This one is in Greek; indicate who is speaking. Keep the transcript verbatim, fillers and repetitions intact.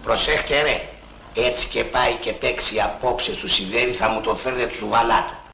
Speaker 1: Προσέχτε ρε, έτσι και πάει και παίξει απόψε στο σιδέρι θα μου το φέρετε του σουβαλάτα.